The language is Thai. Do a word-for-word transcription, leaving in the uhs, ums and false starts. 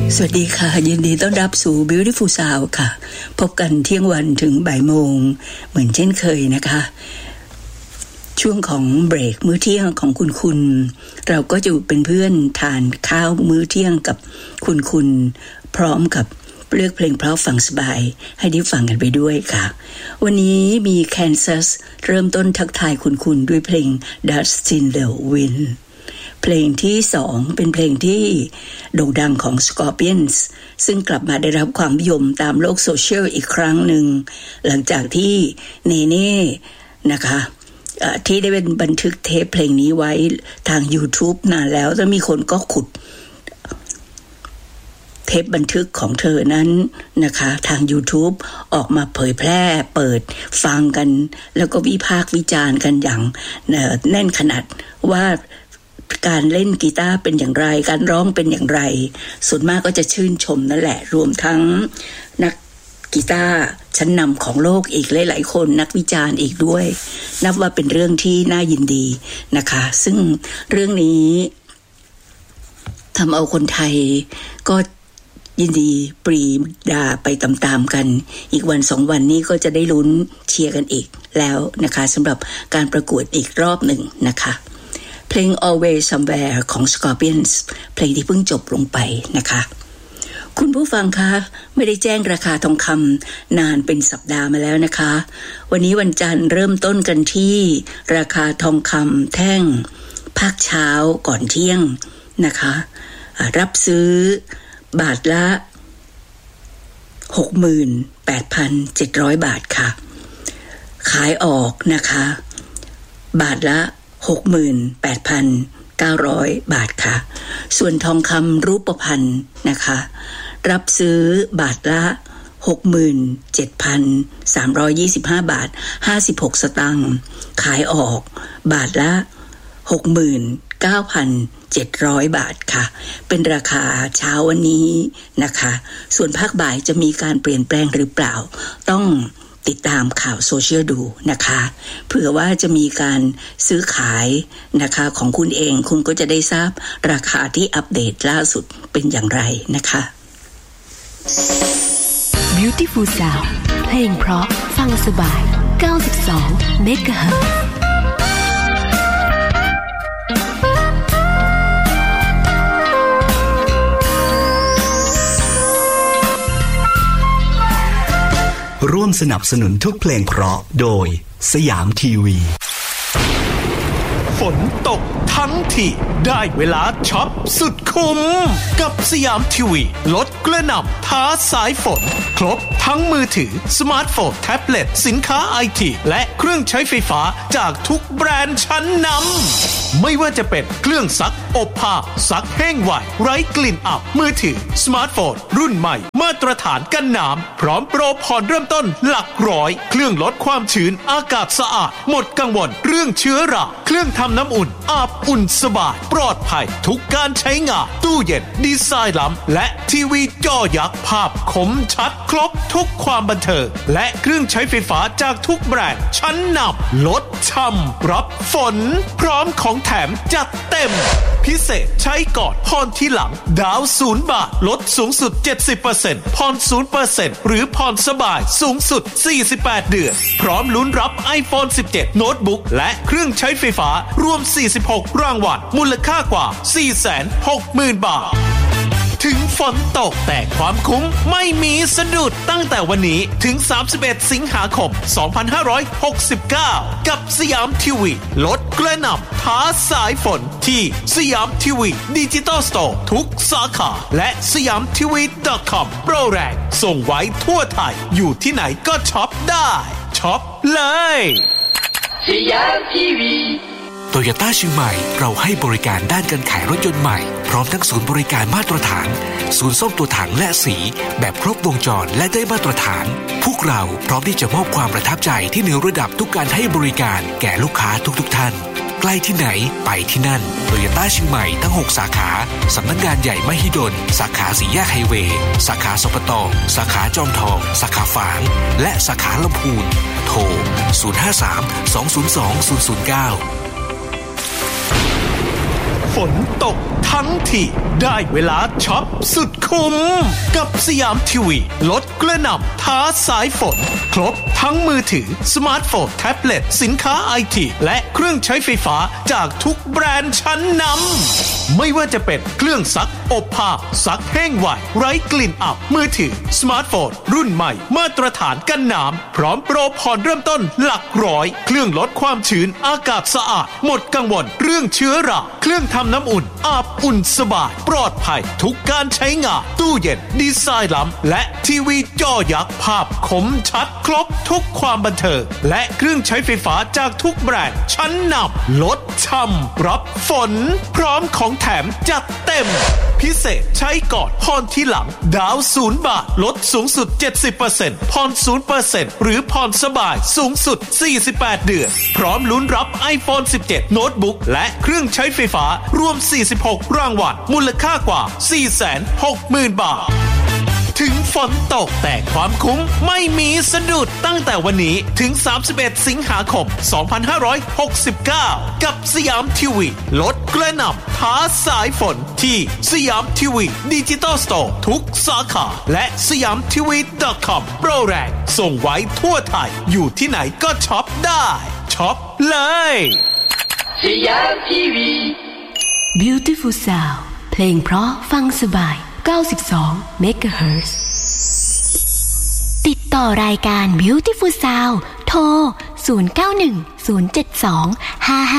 สวัสดีค่ะยินดีต้อนรับสู่ Beautiful Sound ค่ะพบกันเที่ยงวันถึงบ่ายโมงเหมือนเช่นเคยนะคะช่วงของเบรกมื้อเที่ยงของคุณคุณเราก็จะเป็นเพื่อนทานข้าวมื้อเที่ยงกับคุณคุณพร้อมกับเลือกเพลงเพราะฟังสบายให้ได้ฟังกันไปด้วยค่ะวันนี้มี Kansas เริ่มต้นทักทายคุณคุณด้วยเพลง Dust in the Windเพลงที่สองเป็นเพลงที่โด่งดังของ Scorpions ซึ่งกลับมาได้รับความนิยมตามโลกโซเชียลอีกครั้งหนึ่งหลังจากที่เนเน่นะคะที่ได้เป็นบันทึกเทปเพลงนี้ไว้ทาง YouTube นานแล้วแล้วมีคนก็ขุดเทปบันทึกของเธอนั้นนะคะทาง YouTube ออกมาเผยแพร่เปิดฟังกันแล้วก็วิพากษ์วิจารณ์กันอย่างแน่นขนาดว่าการเล่นกีตาร์เป็นอย่างไรการร้องเป็นอย่างไรส่วนมากก็จะชื่นชมนั่นแหละรวมทั้งนักกีตาร์ชั้นนำของโลกอีกหลายๆคนนักวิจารณ์อีกด้วยนับว่าเป็นเรื่องที่น่ายินดีนะคะซึ่งเรื่องนี้ทำเอาคนไทยก็ยินดีปรีดาไปตามๆกันอีกวันสองวันนี้ก็จะได้ลุ้นเชียร์กันอีกแล้วนะคะสำหรับการประกวดอีกรอบหนึ่งนะคะเพลง Always Somewhere ของ Scorpions เพลงที่เพิ่งจบลงไปนะคะคุณผู้ฟังคะไม่ได้แจ้งราคาทองคำนานเป็นสัปดาห์มาแล้วนะคะวันนี้วันจันทร์เริ่มต้นกันที่ราคาทองคำแท่งภาคเช้าก่อนเที่ยงนะคะรับซื้อบาทละ หกหมื่นแปดพันเจ็ดร้อย บาทค่ะขายออกนะคะบาทละหกหมื่นแปดพันเก้าร้อย บาทค่ะส่วนทองคำรูปพรรณนะคะรับซื้อบาทละ หกหมื่นเจ็ดพันสามร้อยยี่สิบห้า บาทห้าสิบหกสตางค์ขายออกบาทละ หกหมื่นเก้าพันเจ็ดร้อย บาทค่ะเป็นราคาเช้าวันนี้นะคะส่วนภาคบ่ายจะมีการเปลี่ยนแปลงหรือเปล่าต้องติดตามข่าวโซเชียลดูนะคะเผื่อว่าจะมีการซื้อขายนะคะของคุณเองคุณก็จะได้ทราบราคาที่อัปเดตล่าสุดเป็นอย่างไรนะคะ Beautiful Sound เพลงเพราะฟังสบายเก้าสิบสองเมกะเฮิรตซ์ร่วมสนับสนุนทุกเพลงเพราะโดยสยามทีวีฝนตกทั้งทีได้เวลาช็อปสุดคุ้มกับสยามทีวีลดกระหน่ำท้าสายฝนครบทั้งมือถือสมาร์ทโฟนแท็บเล็ตสินค้าไอทีและเครื่องใช้ไฟฟ้าจากทุกแบรนด์ชั้นนำไม่ว่าจะเป็นเครื่องซักอบผ้าซักแห้งไวไร้กลิ่นอับมือถือสมาร์ทโฟนรุ่นใหม่มาตรฐานกันน้ำพร้อมโปรผ่อนเริ่มต้นหลักร้อยเครื่องลดความชื้นอากาศสะอาดหมดกังวลเรื่องเชื้อราเครื่องทำน้ำอุ่นอาบอุ่นสบายปลอดภัยทุกการใช้งานตู้เย็นดีไซน์ล้ำและทีวีจอยักษ์ภาพคมชัดครบทุกความบันเทิงและเครื่องใช้ไฟฟ้าจากทุกแบรนด์ชั้นนำลดช่ำรับฝนพร้อมของแถมจัดเต็มพิเศษใช้ก่อนผ่อนทีหลังดาวศูนย์บาทลดสูงสุด เจ็ดสิบเปอร์เซ็นต์ ผ่อน ศูนย์เปอร์เซ็นต์ หรือผ่อนสบายสูงสุดสี่สิบแปดเดือนพร้อมลุ้นรับ iPhone สิบเจ็ด โน้ตบุ๊กและเครื่องใช้ไฟฟ้ารวมสี่สิบหกรางวัลมูลค่ากว่า สี่แสนหกหมื่น บาทถึงฝนตกแต่ความคุ้มไม่มีสะดุดตั้งแต่วันนี้ถึงสามสิบเอ็ดสิงหาคมสองพันห้าร้อยหกสิบเก้ากับสยามทีวีลดกระหน่ำท้าสายฝนที่สยามทีวีดิจิตอลสโตร์ทุกสาขาและสยามทีวี .com โปรแรงส่งไว้ทั่วไทยอยู่ที่ไหนก็ช็อปได้ช็อปเลยสยามทีวีโตโยต้าเชียงใหม่เราให้บริการด้านการขายรถยนต์ใหม่พร้อมทั้งศูนย์บริการมาตรฐานศูนย์ซ่อมตัวถังและสีแบบครบวงจรและได้มาตรฐานพวกเราพร้อมที่จะมอบความประทับใจที่เหนือระดับทุกการให้บริการแก่ลูกค้าทุกๆท่านใกล้ที่ไหนไปที่นั่นโตโยต้าเชียงใหม่ทั้งหกสาขาสำนักงานใหญ่มหิดลสาขาสี่แยกไฮเวย์สาขาสปตสาขาจอมทองสาขาฝางและสาขาลำพูนโทรศูนย์ ห้า สาม สอง ศูนย์ สอง ศูนย์ ศูนย์ เก้าฝฝนตกทั้งทีได้เวลาช็อปสุดคุ้มกับสยามทีวีลดกระหน่ำท้าสายฝนครบทั้งมือถือสมาร์ทโฟนแท็บเล็ตสินค้าไอทีและเครื่องใช้ไฟฟ้าจากทุกแบรนด์ชั้นนำไม่ว่าจะเป็นเครื่องซักอบผ้าซักแห้งไวไร้กลิ่นอับมือถือสมาร์ทโฟนรุ่นใหม่มาตรฐานกันน้ำพร้อมโปรผ่อนเริ่มต้นหลักร้อยเครื่องลดความชื้นอากาศสะอาดหมดกังวลเรื่องเชื้อราเครื่องทำน้ำอุ่นอาบอุ่นสบายปลอดภัยทุกการใช้งานตู้เย็นดีไซน์ล้ำและทีวีจอยักษ์ภาพคมชัดครบทุกความบันเทิงและเครื่องใช้ไฟฟ้าจากทุกแบรนด์ชั้นนำลดช่ำรับฝนพร้อมของแถมจัดเต็มพิเศษใช้ก่อนผ่อนทีหลังดาวศูนย์บาทลดสูงสุด เจ็ดสิบเปอร์เซ็นต์ ผ่อน ศูนย์เปอร์เซ็นต์ หรือผ่อนสบายสูงสุดสี่สิบแปดเดือนพร้อมลุ้นรับ ไอโฟน สิบเจ็ด โน้ตบุ๊กและเครื่องใช้ไฟฟ้ารวมสี่สิบหกรางวัลมูลค่ากว่า สี่แสนหกหมื่น บาทถึงฝนตกแต่ความคุ้มไม่มีสะดุดตั้งแต่วันนี้ถึงสามสิบเอ็ดสิงหาคมสองพันห้าร้อยหกสิบเก้ากับสยามทีวีลดกระหน่ำท้าสายฝนที่สยามทีวีดิจิตอลสโตร์ทุกสาขาและสยามทีวี .com โปรแรงส่งไว้ทั่วไทยอยู่ที่ไหนก็ช็อปได้ช็อปเลยสยามทีวี Beautiful Sound เพลงเพราะฟังสบายเก้าสิบสอง เมกะเฮิรตซ์ ติดต่อรายการ Beautiful Sound โทรศูนย์ เก้า หนึ่ง ศูนย์ เจ็ด สอง ห้า ห้า